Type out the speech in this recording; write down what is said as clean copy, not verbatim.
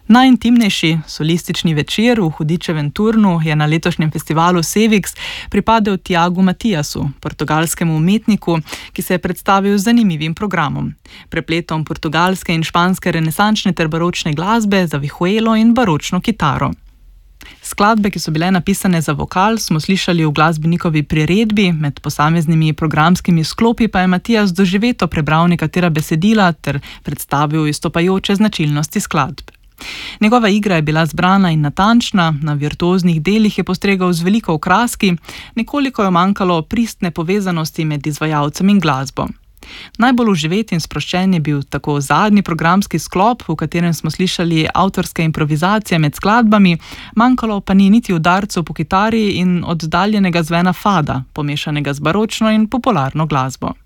Najintimnejši solistični večer v Hudičevem Turnu je na letošnjem festivalu Sevix pripadel Tiagu Matiasu, portugalskemu umetniku, ki se je predstavil z zanimivim programom. Prepletom portugalske in španske renesančne ter baročne glasbe za vihuelo in baročno kitaro. Skladbe, ki so bile napisane za vokal, smo slišali v glasbenikovi priredbi, med posameznimi programskimi sklopi pa je Matias doživeto prebral nekatera besedila ter predstavil izstopajoče značilnosti skladb. Njegova igra je bila zbrana in natančna, na virtuoznih delih je postregal z veliko okraski, nekoliko je manjkalo pristne povezanosti med izvajalcem in glasbo. Najbolj uživeti in sproščen je bil tako zadnji programski sklop, v katerem smo slišali avtorske improvizacije med skladbami, manjkalo pa ni niti udarcev po kitari in oddaljenega zvena fada, pomešanega z baročno in popularno glasbo.